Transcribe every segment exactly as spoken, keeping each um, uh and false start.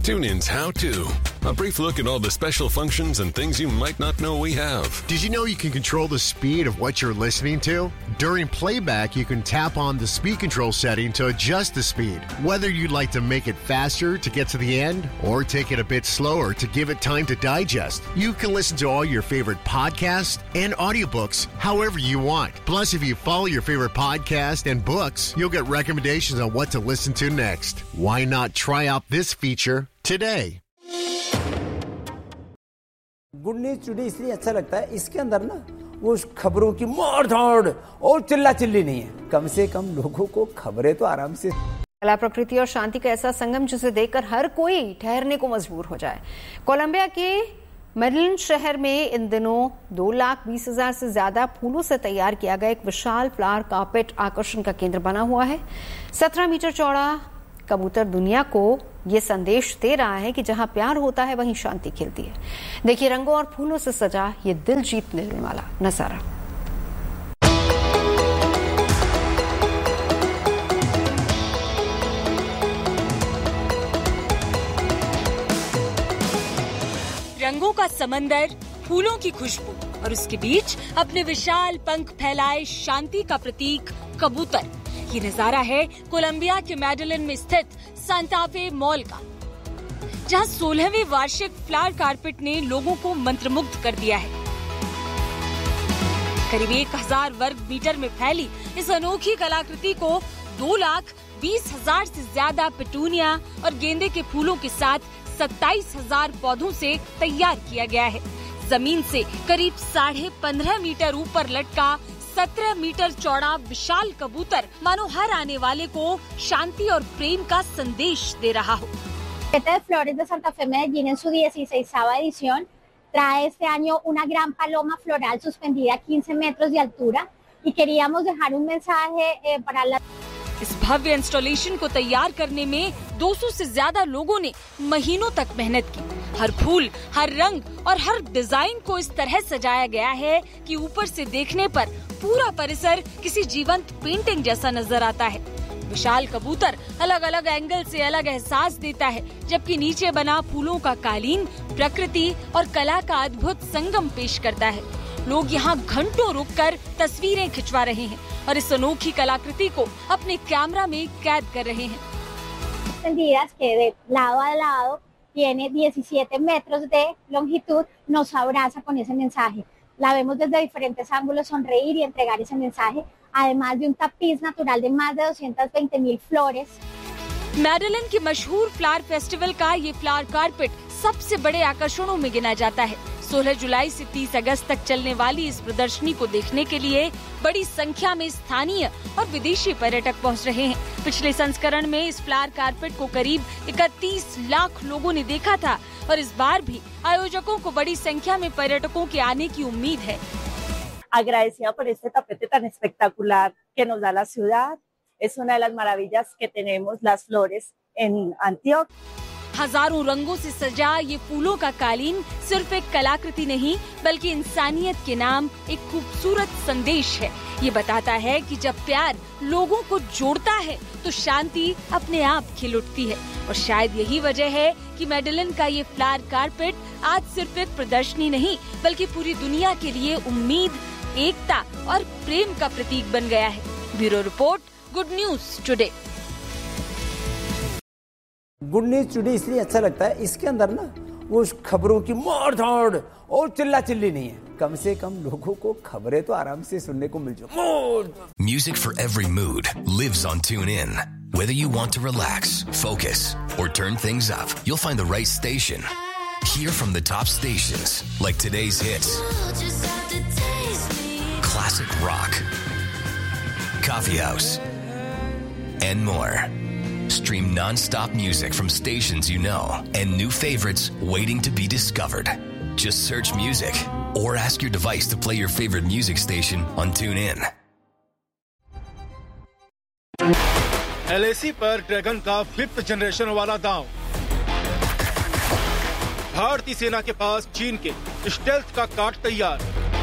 TuneIn's How To. A brief look at all the special functions and things you might not know we have. Did you know you can control the speed of what you're listening to? During playback, you can tap on the speed control setting to adjust the speed. Whether you'd like to make it faster to get to the end or take it a bit slower to give it time to digest, you can listen to all your favorite podcasts and audiobooks however you want. Plus, if you follow your favorite podcast and books, you'll get recommendations on what to listen to next. Why not try out this feature today? Good news today इसलिए अच्छा लगता है, इसके अंदर ना वो खबरों की मार धाड़ और चिल्ला चिल्ली नहीं है। कम से कम लोगों को खबरें तो आराम से। कला, प्रकृति और शांति का ऐसा संगम जिसे देखकर हर कोई ठहरने को मजबूर हो जाए। कोलंबिया के मेडलिन शहर में इन दिनों दो लाख बीस हजार से ज्यादा फूलों से तैयार किया गया एक विशाल फ्लावर कार्पेट आकर्षण का केंद्र बना हुआ है। सत्रह मीटर चौड़ा कबूतर दुनिया को ये संदेश दे रहा है कि जहां प्यार होता है वहीं शांति खिलती है। देखिए रंगों और फूलों से सजा ये दिल जीत लेने वाला नजारा। रंगों का समंदर, फूलों की खुशबू और उसके बीच अपने विशाल पंख फैलाए शांति का प्रतीक कबूतर। ये नजारा है कोलंबिया के मेडलिन में स्थित सांता फे मॉल का, जहां सोलहवीं वार्षिक फ्लावर कार्पेट ने लोगों को मंत्रमुग्ध कर दिया है। करीब एक हजार वर्ग मीटर में फैली इस अनोखी कलाकृति को दो लाख बीस हजार से ज्यादा पेटूनिया और गेंदे के फूलों के साथ सत्ताईस हजार पौधों से तैयार किया गया है। जमीन से करीब साढ़े पंद्रह मीटर ऊपर लटका सत्रह मीटर चौड़ा विशाल कबूतर मानो हर आने वाले को शांति और प्रेम का संदेश दे रहा हो। de Flores de Santa Fe Medellín en su dieciséisava edición trae este año una gran paloma floral suspendida a quince metros de altura y queríamos dejar un mensaje eh, para la इस भव्य installation को तैयार करने में दो सौ से ज्यादा लोगों ने महीनों तक मेहनत की। हर फूल, हर रंग और हर डिजाइन को इस तरह सजाया गया है कि ऊपर से देखने पर पूरा परिसर किसी जीवंत पेंटिंग जैसा नजर आता है। विशाल कबूतर अलग अलग एंगल से अलग एहसास देता है, जबकि नीचे बना फूलों का कालीन प्रकृति और कला का अद्भुत संगम पेश करता है। लोग यहाँ घंटों रुककर तस्वीरें खिंचवा रहे हैं और इस अनोखी कलाकृति को अपने कैमरा में कैद कर रहे हैं। extendidas que de lado a lado tiene diecisiete metros de longitud, nos abraza con ese mensaje. La vemos desde diferentes ángulos sonreír y entregar ese mensaje, además de un tapiz natural de más de doscientas veinte mil flores. Madeline के मशहूर flower festival का ये flower carpet सबसे बड़े आकर्षणों में गिना जाता है। सोलह जुलाई से तीस अगस्त तक चलने वाली इस प्रदर्शनी को देखने के लिए बड़ी संख्या में स्थानीय और विदेशी पर्यटक पहुंच रहे हैं। पिछले संस्करण में इस फ्लावर कार्पेट को करीब इकतीस लाख लोगों ने देखा था और इस बार भी आयोजकों को बड़ी संख्या में पर्यटकों के आने की उम्मीद है। Agradecida por este tapete tan espectacular que nos da la ciudad. Es una de las maravillas que tenemos las flores en Antioquia. हजारों रंगों से सजा ये फूलों का कालीन सिर्फ एक कलाकृति नहीं, बल्कि इंसानियत के नाम एक खूबसूरत संदेश है। ये बताता है कि जब प्यार लोगों को जोड़ता है तो शांति अपने आप खिल उठती है। और शायद यही वजह है कि मेडलिन का ये फ्लावर कार्पेट आज सिर्फ एक प्रदर्शनी नहीं, बल्कि पूरी दुनिया के लिए उम्मीद, एकता और प्रेम का प्रतीक बन गया है। Bureau report, good news today. Good news today इसलिए अच्छा लगता है, इसके अंदर ना वो खबरों की मार धाड़ और चिल्ला चिल्ली नहीं है। कम से कम लोगों को खबरें तो आराम से सुनने को मिल जाए। Music for every mood lives on TuneIn. Whether you want to relax, focus, or turn things up, you'll find the right station. Hear from the top stations like today's hits, classic rock, coffee house, and more. Stream non-stop music from stations you know and new favorites waiting to be discovered. Just search music or ask your device to play your favorite music station on TuneIn. L I सी पर dragon का fifth generation वाला दांव। भारतीय सेना के पास चीन के stealth का काट तैयार।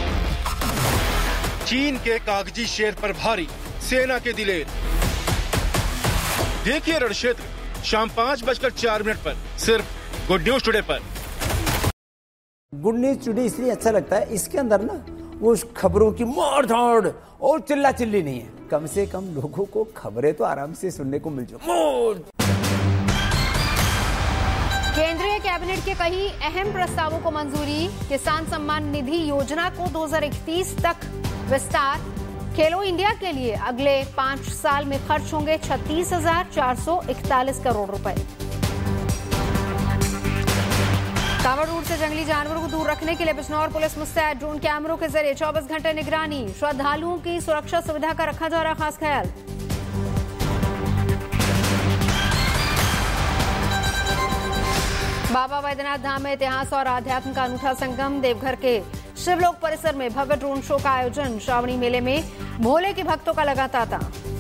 चीन के कागजी शेर पर भारी सेना के दिलेर। देखिए रण क्षेत्र शाम पाँच बजकर चार मिनट पर सिर्फ गुड न्यूज टुडे पर। गुड न्यूज टुडे इसलिए अच्छा लगता है, इसके अंदर ना वो खबरों की मार धाड़ और चिल्ला चिल्ली नहीं है। कम से कम लोगों को खबरें तो आराम से सुनने को मिल जाए। केंद्रीय कैबिनेट के कई अहम प्रस्तावों को मंजूरी। किसान सम्मान निधि योजना को दो हज़ार इकतीस तक विस्तार। खेलो इंडिया के लिए अगले पांच साल में खर्च होंगे छत्तीस हजार चार सौ इकतालीस करोड़ रुपए। कांवड़ रूट से जंगली जानवरों को दूर रखने के लिए बिजनौर पुलिस मुस्तैद। ड्रोन कैमरों के जरिए चौबीस घंटे निगरानी। श्रद्धालुओं की सुरक्षा सुविधा का रखा जा रहा खास ख्याल। बाबा बैद्यनाथ धाम में इतिहास और आध्यात्म का अनूठा संगम। देवघर के शिवलोक परिसर में भव्य ड्रोन शो का आयोजन। श्रावणी मेले में भोले के भक्तों का लगा तांता।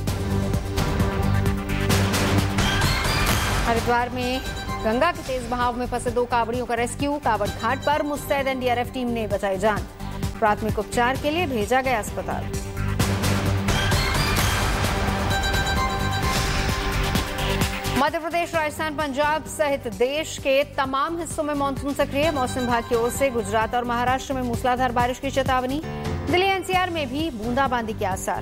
हरिद्वार में गंगा के तेज बहाव में फंसे दो कांवड़ियों का रेस्क्यू। कांवड़ घाट पर मुस्तैद एनडीआरएफ टीम ने बचाई जान। प्राथमिक उपचार के लिए भेजा गया अस्पताल। मध्य प्रदेश, राजस्थान, पंजाब सहित देश के तमाम हिस्सों में मानसून सक्रिय। मौसम विभाग की ओर से गुजरात और महाराष्ट्र में मूसलाधार बारिश की चेतावनी। दिल्ली एनसीआर में भी बूंदाबांदी के आसार।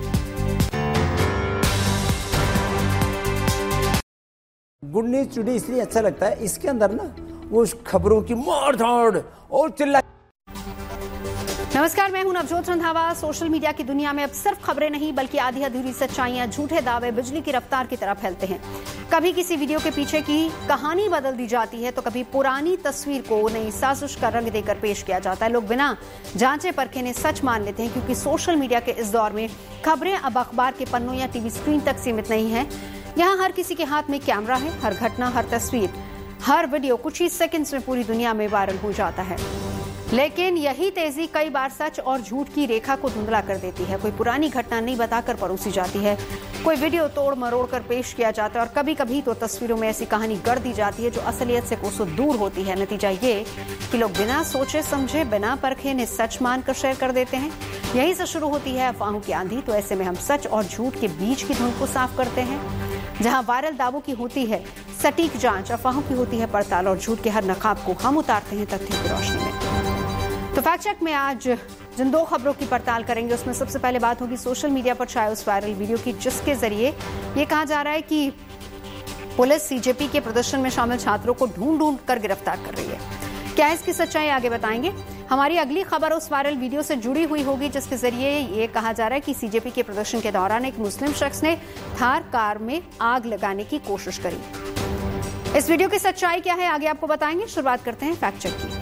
गुड न्यूज टुडे इसलिए अच्छा लगता है, इसके अंदर ना वो खबरों की मार धाड़ और चिल्ला। नमस्कार, मैं हूं नवजोत रंधावा। सोशल मीडिया की दुनिया में अब सिर्फ खबरें नहीं बल्कि आधी अधूरी सच्चाइयां, झूठे दावे बिजली की रफ्तार की तरह फैलते हैं। कभी किसी वीडियो के पीछे की कहानी बदल दी जाती है तो कभी पुरानी तस्वीर को नई साजिश का रंग देकर पेश किया जाता है। लोग बिना जांचे परखे ने सच मान लेते हैं, क्योंकि सोशल मीडिया के इस दौर में खबरें अब अखबार के पन्नों या टीवी स्क्रीन तक सीमित नहीं है। यहाँ हर किसी के हाथ में कैमरा है। हर घटना, हर तस्वीर, हर वीडियो कुछ ही सेकंड्स में पूरी दुनिया में वायरल हो जाता है। लेकिन यही तेजी कई बार सच और झूठ की रेखा को धुंधला कर देती है। कोई पुरानी घटना नहीं बताकर परोसी जाती है, कोई वीडियो तोड़ मरोड़ कर पेश किया जाता है, और कभी कभी तो तस्वीरों में ऐसी कहानी गढ़ दी जाती है जो असलियत से कोसों दूर होती है। नतीजा ये कि लोग बिना सोचे समझे, बिना परखे ने सच मानकर शेयर कर देते हैं। यहीं से शुरू होती है अफवाहों की आंधी। तो ऐसे में हम सच और झूठ के बीच की धुंध को साफ करते हैं। जहां वायरल दावों की होती है सटीक जांच, अफवाहों की होती है पड़ताल, और झूठ के हर नकाब को हम उतारते हैं तथ्यों की रोशनी में। तो फैक्ट चेक में आज जिन दो खबरों की पड़ताल करेंगे, उसमें सबसे पहले बात होगी सोशल मीडिया पर छाए उस वायरल वीडियो की, जिसके जरिए ये कहा जा रहा है कि पुलिस सीजेपी के प्रदर्शन में शामिल छात्रों को ढूंढ ढूंढ कर गिरफ्तार कर रही है। क्या इसकी सच्चाई आगे बताएंगे। हमारी अगली खबर उस वायरल वीडियो से जुड़ी हुई होगी जिसके जरिए ये कहा जा रहा है कि सीजेपी के प्रदर्शन के दौरान एक मुस्लिम शख्स ने थार कार में आग लगाने की कोशिश करी। इस वीडियो की सच्चाई क्या है आगे आपको बताएंगे। शुरुआत करते हैं फैक्ट चेक की।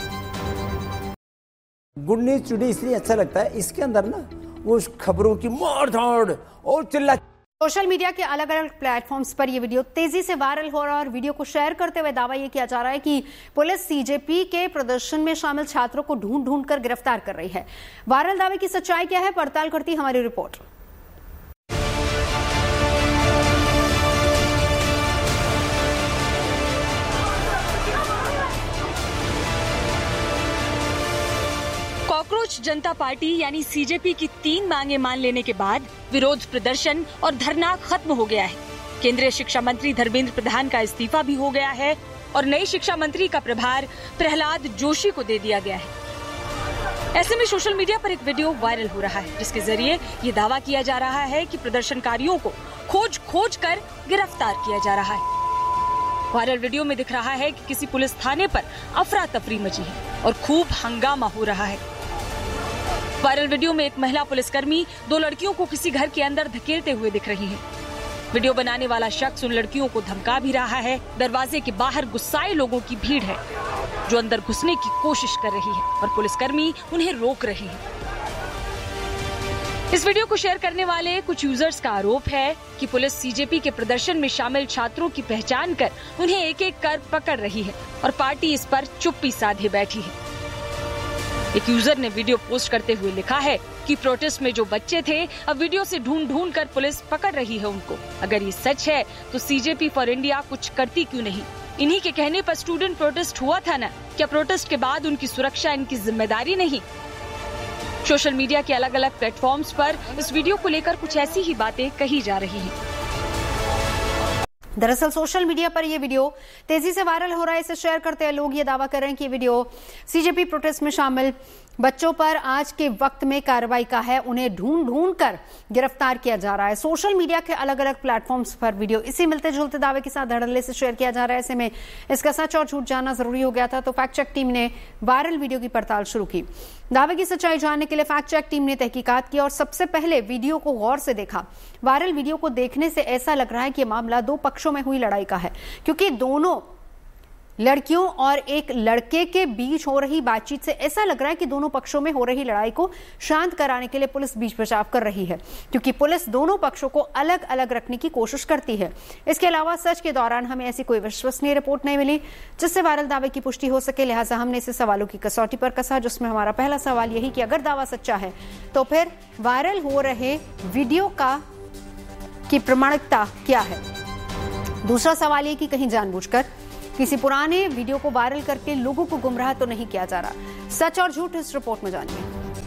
गुड न्यूज टुडे इसलिए अच्छा लगता है, इसके अंदर ना वो खबरों की मार धाड़ और चिल्ला। सोशल मीडिया के अलग अलग प्लेटफॉर्म्स पर यह वीडियो तेजी से वायरल हो रहा है और वीडियो को शेयर करते हुए दावा यह किया जा रहा है कि पुलिस सीजेपी के प्रदर्शन में शामिल छात्रों को ढूंढ ढूंढ कर गिरफ्तार कर रही है। वायरल दावे की सच्चाई क्या है, पड़ताल करती हमारी रिपोर्ट। कॉकरोच जनता पार्टी यानी सीजेपी की तीन मांगे मान लेने के बाद विरोध प्रदर्शन और धरना खत्म हो गया है। केंद्रीय शिक्षा मंत्री धर्मेंद्र प्रधान का इस्तीफा भी हो गया है और नई शिक्षा मंत्री का प्रभार प्रहलाद जोशी को दे दिया गया है। ऐसे में सोशल मीडिया पर एक वीडियो वायरल हो रहा है जिसके जरिए ये दावा किया जा रहा है कि प्रदर्शनकारियों को खोज खोज कर गिरफ्तार किया जा रहा है। वायरल वीडियो में दिख रहा है कि किसी पुलिस थाने पर अफरा तफरी मची है और खूब हंगामा हो रहा है। वायरल वीडियो में एक महिला पुलिसकर्मी दो लड़कियों को किसी घर के अंदर धकेलते हुए दिख रही है। वीडियो बनाने वाला शख्स उन लड़कियों को धमका भी रहा है। दरवाजे के बाहर गुस्साए लोगों की भीड़ है जो अंदर घुसने की कोशिश कर रही है और पुलिसकर्मी उन्हें रोक रहे हैं। इस वीडियो को शेयर करने वाले कुछ यूजर्स का आरोप है कि पुलिस सीजेपी के प्रदर्शन में शामिल छात्रों की पहचान कर उन्हें एक एक कर पकड़ रही है और पार्टी इस पर चुप्पी साधे बैठी है। एक यूजर ने वीडियो पोस्ट करते हुए लिखा है कि प्रोटेस्ट में जो बच्चे थे अब वीडियो से ढूंढ ढूंढ कर पुलिस पकड़ रही है उनको। अगर ये सच है तो सीजेपी फॉर इंडिया कुछ करती क्यों नहीं? इन्हीं के कहने पर स्टूडेंट प्रोटेस्ट हुआ था ना, क्या प्रोटेस्ट के बाद उनकी सुरक्षा इनकी जिम्मेदारी नहीं? सोशल मीडिया के अलग अलग प्लेटफॉर्म्स पर इस वीडियो को लेकर कुछ ऐसी ही बातें कही जा रही हैं। दरअसल सोशल मीडिया पर यह वीडियो तेजी से वायरल हो रहा है। इसे शेयर करते हुए लोग ये दावा कर रहे हैं कि ये वीडियो सीजेपी प्रोटेस्ट में शामिल बच्चों पर आज के वक्त में कार्रवाई का है। उन्हें ढूंढ ढूंढ कर गिरफ्तार किया जा रहा है। सोशल मीडिया के अलग अलग प्लेटफॉर्म्स पर वीडियो इसी मिलते जुलते दावे के साथ धड़ल्ले से शेयर किया जा रहा है। ऐसे में इसका सच और झूठ जानना जरूरी हो गया था, तो फैक्ट चेक टीम ने वायरल वीडियो की पड़ताल शुरू की। दावे की सच्चाई जानने के लिए फैक्ट चेक टीम ने तहकीकात की और सबसे पहले वीडियो को गौर से देखा। वायरल वीडियो को देखने से ऐसा लग रहा है कि मामला दो पक्षों में हुई लड़ाई का है, क्योंकि दोनों लड़कियों और एक लड़के के बीच हो रही बातचीत से ऐसा लग रहा है कि दोनों पक्षों में हो रही लड़ाई को शांत कराने के लिए पुलिस बीच बचाव कर रही है, क्योंकि पुलिस दोनों पक्षों को अलग अलग रखने की कोशिश करती है। इसके अलावा सर्च के दौरान हमें ऐसी कोई विश्वसनीय रिपोर्ट नहीं मिली जिससे वायरल दावे की पुष्टि हो सके, लिहाजा हमने इसे सवालों की कसौटी पर कसा, जिसमें हमारा पहला सवाल यही कि अगर दावा सच्चा है तो फिर वायरल हो रहे वीडियो का की प्रामाणिकता क्या है। दूसरा सवाल ये कि कहीं जानबूझकर किसी पुराने वीडियो को वायरल करके लोगों को गुमराह तो नहीं किया जा रहा। सच और झूठ इस रिपोर्ट में जानिए।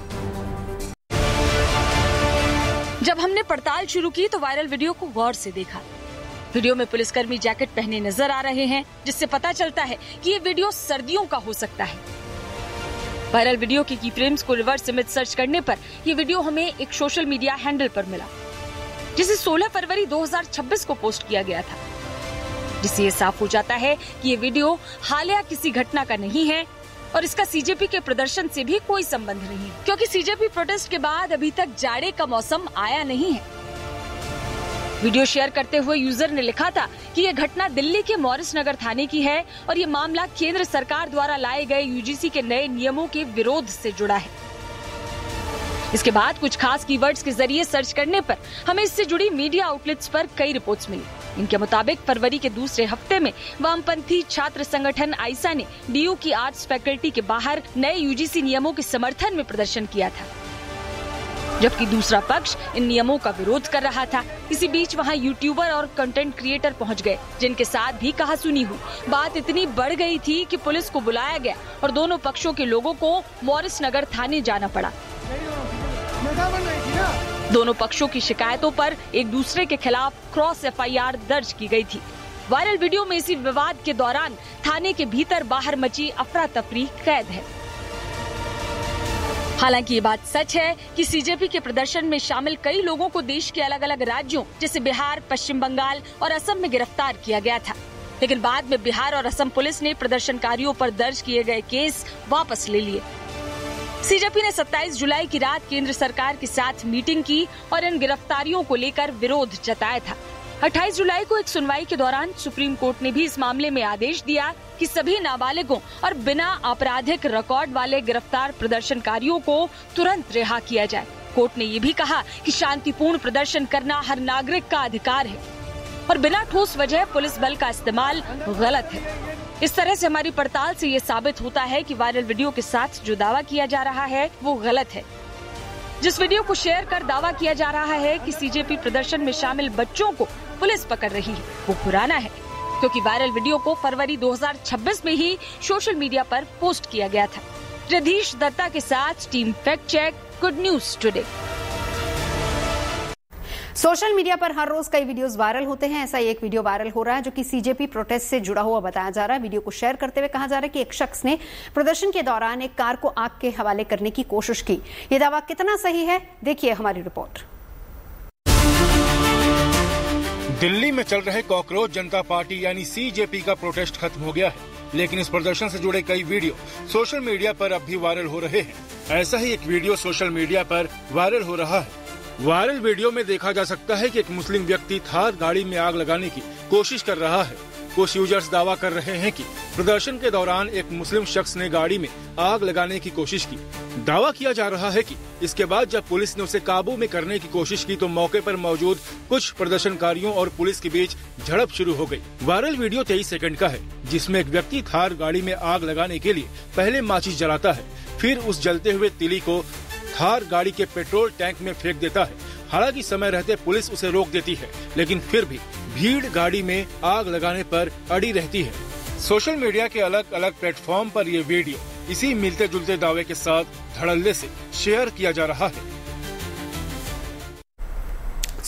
जब हमने पड़ताल शुरू की तो वायरल वीडियो को गौर से देखा। वीडियो में पुलिसकर्मी जैकेट पहने नजर आ रहे हैं, जिससे पता चलता है कि ये वीडियो सर्दियों का हो सकता है। वायरल वीडियो के की फ्रेम्स को रिवर्स इमेज सर्च करने पर यह वीडियो हमें एक सोशल मीडिया हैंडल पर मिला, जिसे सोलह फरवरी दो हज़ार छब्बीस को पोस्ट किया गया था, जिससे ये साफ हो जाता है कि ये वीडियो हालिया किसी घटना का नहीं है और इसका सीजेपी के प्रदर्शन से भी कोई संबंध नहीं है, क्योंकि सीजेपी प्रोटेस्ट के बाद अभी तक जाड़े का मौसम आया नहीं है। वीडियो शेयर करते हुए यूजर ने लिखा था कि यह घटना दिल्ली के मॉरिस नगर थाने की है और ये मामला केंद्र सरकार द्वारा लाए गए यूजीसी के नए नियमों के विरोध से जुड़ा है। इसके बाद कुछ खास कीवर्ड्स के जरिए सर्च करने पर हमें इससे जुड़ी मीडिया आउटलेट्स पर कई रिपोर्ट्स मिली। इनके मुताबिक फरवरी के दूसरे हफ्ते में वामपंथी छात्र संगठन आइसा ने डीयू की आर्ट्स फैकल्टी के बाहर नए यूजीसी नियमों के समर्थन में प्रदर्शन किया था, जबकि दूसरा पक्ष इन नियमों का विरोध कर रहा था। इसी बीच वहां यूट्यूबर और कंटेंट क्रिएटर पहुंच गए, जिनके साथ भी कहासुनी हुई। बात इतनी बढ़ गई थी कि पुलिस को बुलाया गया और दोनों पक्षों के लोगों को मॉरिस नगर थाने जाना पड़ा। दोनों पक्षों की शिकायतों पर एक दूसरे के खिलाफ क्रॉस एफआईआर दर्ज की गई थी। वायरल वीडियो में इसी विवाद के दौरान थाने के भीतर बाहर मची अफरा तफरी कैद है। हालांकि ये बात सच है कि सीजेपी के प्रदर्शन में शामिल कई लोगों को देश के अलग अलग राज्यों जैसे बिहार, पश्चिम बंगाल और असम में गिरफ्तार किया गया था, लेकिन बाद में बिहार और असम पुलिस ने प्रदर्शनकारियों पर दर्ज किए गए केस वापस ले लिए। सीजेपी ने सत्ताईस जुलाई की रात केंद्र सरकार के साथ मीटिंग की और इन गिरफ्तारियों को लेकर विरोध जताया था। अट्ठाईस जुलाई को एक सुनवाई के दौरान सुप्रीम कोर्ट ने भी इस मामले में आदेश दिया कि सभी नाबालिगों और बिना आपराधिक रिकॉर्ड वाले गिरफ्तार प्रदर्शनकारियों को तुरंत रिहा किया जाए। कोर्ट ने ये भी कहा कि शांतिपूर्ण प्रदर्शन करना हर नागरिक का अधिकार है और बिना ठोस वजह पुलिस बल का इस्तेमाल गलत है। इस तरह से हमारी पड़ताल से ये साबित होता है कि वायरल वीडियो के साथ जो दावा किया जा रहा है वो गलत है। जिस वीडियो को शेयर कर दावा किया जा रहा है कि सीजेपी प्रदर्शन में शामिल बच्चों को पुलिस पकड़ रही है, वो पुराना है, क्योंकि वायरल वीडियो को फरवरी दो हज़ार छब्बीस में ही सोशल मीडिया पर पोस्ट किया गया था। रधीश दत्ता के साथ team fact check, good news today. Social media पर हर रोज कई वीडियोस वायरल होते हैं। ऐसा एक वीडियो वायरल हो रहा है जो कि सीजेपी प्रोटेस्ट से जुड़ा हुआ बताया जा रहा है। वीडियो को शेयर करते हुए कहा जा रहा है कि एक शख्स ने प्रदर्शन के दौरान एक कार को आग के हवाले करने की कोशिश की। ये दावा कितना सही है, देखिए हमारी रिपोर्ट। दिल्ली में चल रहे कॉकरोच जनता पार्टी यानी सीजेपी का प्रोटेस्ट खत्म हो गया है, लेकिन इस प्रदर्शन से जुड़े कई वीडियो सोशल मीडिया पर अब भी वायरल हो रहे हैं। ऐसा ही एक वीडियो सोशल मीडिया पर वायरल हो रहा है। वायरल वीडियो में देखा जा सकता है कि एक मुस्लिम व्यक्ति थार गाड़ी में आग लगाने की कोशिश कर रहा है। कुछ यूजर्स दावा कर रहे हैं कि प्रदर्शन के दौरान एक मुस्लिम शख्स ने गाड़ी में आग लगाने की कोशिश की। दावा किया जा रहा है कि इसके बाद जब पुलिस ने उसे काबू में करने की कोशिश की तो मौके पर मौजूद कुछ प्रदर्शनकारियों और पुलिस के बीच झड़प शुरू हो गई। वायरल वीडियो तेईस सेकंड का है, जिसमें एक व्यक्ति थार गाड़ी में आग लगाने के लिए पहले माचिस जलाता है, फिर उस जलते हुए तीली को थार गाड़ी के पेट्रोल टैंक में फेंक देता है। हालांकि समय रहते पुलिस उसे रोक देती है, लेकिन फिर भी भीड़ गाड़ी में आग लगाने पर अड़ी रहती है। सोशल मीडिया के अलग अलग प्लेटफॉर्म पर ये वीडियो इसी मिलते जुलते दावे के साथ धड़ल्ले से शेयर किया जा रहा है।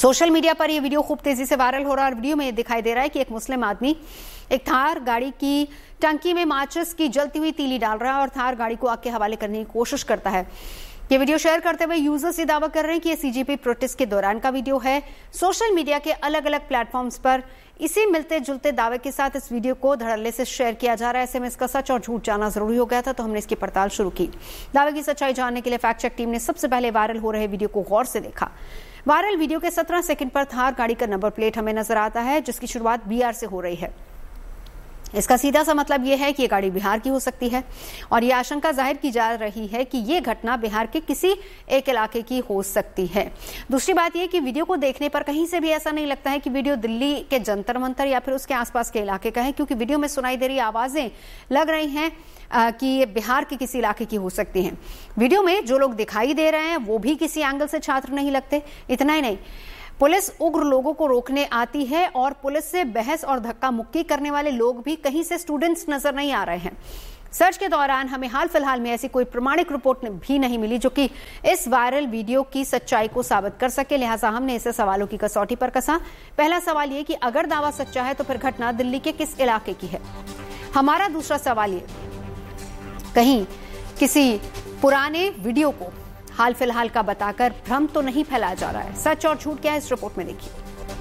सोशल मीडिया पर यह वीडियो खूब तेजी से वायरल हो रहा है और वीडियो में दिखाई दे रहा है कि एक मुस्लिम आदमी एक थार गाड़ी की टंकी में माचिस की जलती हुई तीली डाल रहा है और थार गाड़ी को आग के हवाले करने की कोशिश करता है। ये वीडियो शेयर करते हुए यूजर्स ये दावा कर रहे हैं कि ये सीजेपी प्रोटेस्ट के दौरान का वीडियो है। सोशल मीडिया के अलग अलग प्लेटफॉर्म्स पर इसी मिलते जुलते दावे के साथ इस वीडियो को धड़ल्ले से शेयर किया जा रहा है। ऐसे में इसका सच और झूठ जानना जरूरी हो गया था, तो हमने इसकी पड़ताल शुरू की। दावे की सच्चाई जानने के लिए फैक्ट चेक टीम ने सबसे पहले वायरल हो रहे वीडियो को गौर से देखा। वायरल वीडियो के सत्रह सेकंड पर थार गाड़ी का नंबर प्लेट हमें नजर आता है, जिसकी शुरुआत बीआर से हो रही है। इसका सीधा सा मतलब यह है कि यह गाड़ी बिहार की हो सकती है और यह आशंका जाहिर की जा रही है कि यह घटना बिहार के किसी एक इलाके की हो सकती है। दूसरी बात यह कि वीडियो को देखने पर कहीं से भी ऐसा नहीं लगता है कि वीडियो दिल्ली के जंतर मंतर या फिर उसके आसपास के इलाके का है, क्योंकि वीडियो में सुनाई दे रही आवाजें लग रही हैं कि ये बिहार के किसी इलाके की हो सकती हैं। वीडियो में जो लोग दिखाई दे रहे हैं वो भी किसी एंगल से छात्र नहीं लगते। इतना ही नहीं, पुलिस उग्र लोगों को रोकने आती है और पुलिस से बहस और धक्का मुक्की करने वाले लोग भी कहीं से स्टूडेंट्स नजर नहीं आ रहे हैं। सर्च के दौरान हमें हाल फिलहाल में ऐसी कोई प्रमाणिक रिपोर्ट भी नहीं मिली जो कि इस वायरल वीडियो की सच्चाई को साबित कर सके। लिहाजा हमने इसे सवालों की कसौटी पर कसा। पहला सवाल ये कि अगर दावा सच्चा है तो फिर घटना दिल्ली के किस इलाके की है। हमारा दूसरा सवाल ये, कहीं किसी पुराने वीडियो को हाल फिलहाल का बताकर भ्रम तो नहीं फैलाया जा रहा है। सच और झूठ क्या है, इस रिपोर्ट में देखिए।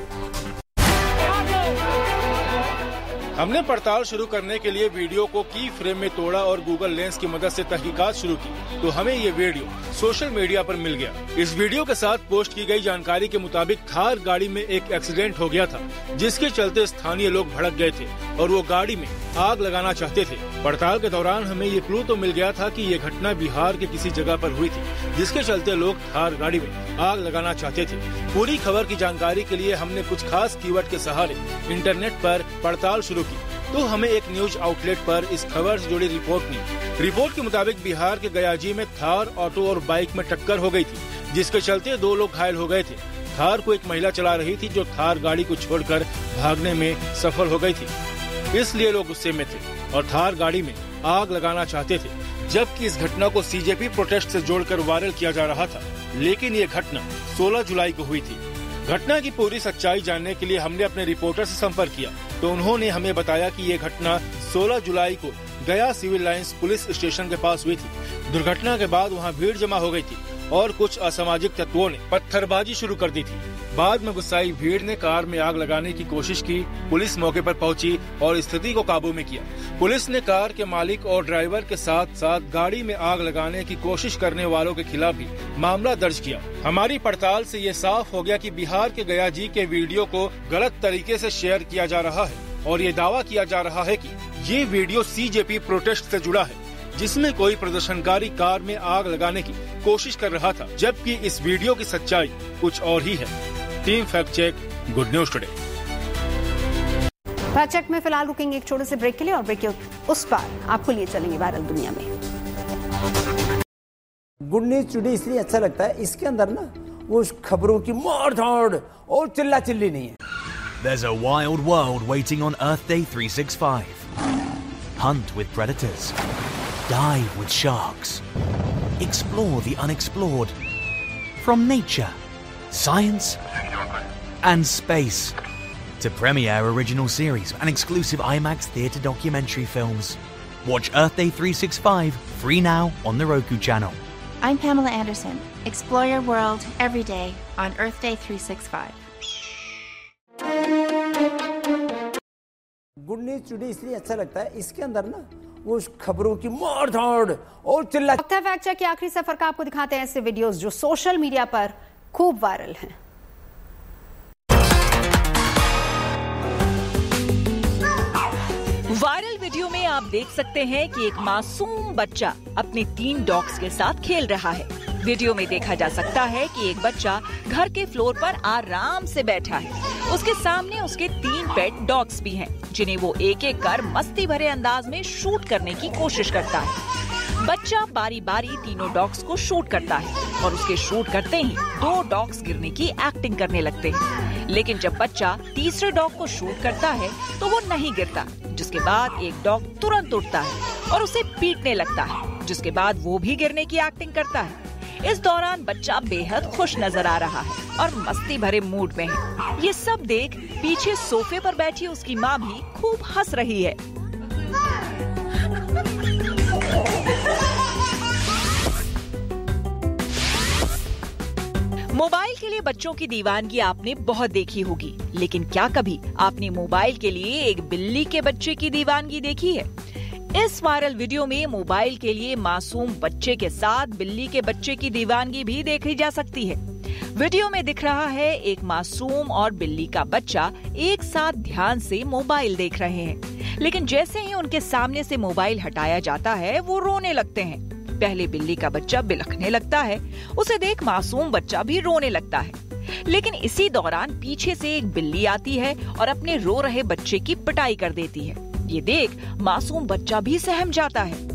हमने पड़ताल शुरू करने के लिए वीडियो को की फ्रेम में तोड़ा और गूगल लेंस की मदद से तहकीकात शुरू की, तो हमें ये वीडियो सोशल मीडिया पर मिल गया। इस वीडियो के साथ पोस्ट की गई जानकारी के मुताबिक थार गाड़ी में एक एक्सीडेंट हो गया था, जिसके चलते स्थानीय लोग भड़क गए थे और वो गाड़ी में आग लगाना चाहते थे। पड़ताल के दौरान हमें ये क्लू तो मिल गया था कि ये घटना बिहार के किसी जगह पर हुई थी, जिसके चलते लोग थार गाड़ी में आग लगाना चाहते थे। पूरी खबर की जानकारी के लिए हमने कुछ खास कीवर्ड के सहारे इंटरनेट पर पड़ताल शुरू की, तो हमें एक न्यूज आउटलेट पर इस खबर से जुड़ी रिपोर्ट मिली। रिपोर्ट के मुताबिक बिहार के गयाजी में थार ऑटो और बाइक में टक्कर हो गई थी, जिसके चलते दो लोग घायल हो गए थे। थार को एक महिला चला रही थी जो थार गाड़ी को छोड़कर भागने में सफल हो गई थी, इसलिए लोग गुस्से में थे और थार गाड़ी में आग लगाना चाहते थे। जबकि इस घटना को सीजेपी प्रोटेस्ट से जोड़कर वायरल किया जा रहा था, लेकिन ये घटना सोलह जुलाई को हुई थी। घटना की पूरी सच्चाई जानने के लिए हमने अपने रिपोर्टर से संपर्क किया, तो उन्होंने हमें बताया कि ये घटना सोलह जुलाई को गया सिविल लाइंस पुलिस स्टेशन के पास हुई थी। दुर्घटना के बाद वहां भीड़ जमा हो गई थी और कुछ असामाजिक तत्वों ने पत्थरबाजी शुरू कर दी थी। बाद में गुस्साई भीड़ ने कार में आग लगाने की कोशिश की। पुलिस मौके पर पहुंची और स्थिति को काबू में किया। पुलिस ने कार के मालिक और ड्राइवर के साथ साथ गाड़ी में आग लगाने की कोशिश करने वालों के खिलाफ भी मामला दर्ज किया। हमारी पड़ताल से ये साफ हो गया कि बिहार के गया जी के वीडियो को गलत तरीके से शेयर किया जा रहा है और ये दावा किया जा रहा है कि ये वीडियो सीजेपी प्रोटेस्ट से जुड़ा है, जिसमें कोई प्रदर्शनकारी कार में आग लगाने की कोशिश कर रहा था, जबकि इस वीडियो की सच्चाई कुछ और ही है। Team fact check, good news today. Fact check में फिलहाल रुकेंगे एक छोटे से ब्रेक के लिए और ब्रेक के उस पार आपको लिए चलेंगे वायरल दुनिया में। गुड न्यूज टुडे इसलिए अच्छा लगता है, इसके अंदर ना वो खबरों की मार धाड़ और चिल्ला चिल्ली नहीं है। There's a wild world waiting on Earth Day three sixty-five. Hunt with predators. Dive with sharks. Explore the unexplored. From nature, science, and space to premiere original series and exclusive IMAX theatre documentary films. Watch Earth Day three sixty-five free now on the Roku channel. I'm Pamela Anderson. Explore your world every day on Earth Day three sixty-five. Good news today इसलिए अच्छा लगता है, इसके अंदर ना वो खबरों की मार धाड़ और चिल्ला। फैक्ट चेक के आखिरी सफर का आपको दिखाते हैं ऐसे वीडियोस जो सोशल मीडिया पर खूब वायरल हैं। वायरल वीडियो में आप देख सकते हैं कि एक मासूम बच्चा अपने तीन डॉग्स के साथ खेल रहा है। वीडियो में देखा जा सकता है कि एक बच्चा घर के फ्लोर पर आराम से बैठा है। उसके सामने उसके तीन पेट डॉग्स भी हैं, जिन्हें वो एक एक कर मस्ती भरे अंदाज में शूट करने की कोशिश करता है। बच्चा बारी बारी तीनों डॉग्स को शूट करता है और उसके शूट करते ही दो डॉग्स गिरने की एक्टिंग करने लगते हैं। लेकिन जब बच्चा तीसरे डॉग को शूट करता है तो वो नहीं गिरता, जिसके बाद एक डॉग तुरंत उठता है और उसे पीटने लगता है, जिसके बाद वो भी गिरने की एक्टिंग करता है। इस दौरान बच्चा बेहद खुश नजर आ रहा है। और मस्ती भरे मूड में है। ये सब देख पीछे सोफे पर बैठी उसकी माँ भी खूब हंस रही है। मोबाइल के लिए बच्चों की दीवानगी आपने बहुत देखी होगी, लेकिन क्या कभी आपने मोबाइल के लिए एक बिल्ली के बच्चे की दीवानगी देखी है? इस वायरल वीडियो में मोबाइल के लिए मासूम बच्चे के साथ बिल्ली के बच्चे की दीवानगी भी देखी जा सकती है। वीडियो में दिख रहा है एक मासूम और बिल्ली का बच्चा एक साथ ध्यान से मोबाइल देख रहे हैं, लेकिन जैसे ही उनके सामने से मोबाइल हटाया जाता है वो रोने लगते हैं। पहले बिल्ली का बच्चा बिलखने लगता है, उसे देख मासूम बच्चा भी रोने लगता है। लेकिन इसी दौरान पीछे से एक बिल्ली आती है और अपने रो रहे बच्चे की पिटाई कर देती है। ये देख मासूम बच्चा भी सहम जाता है।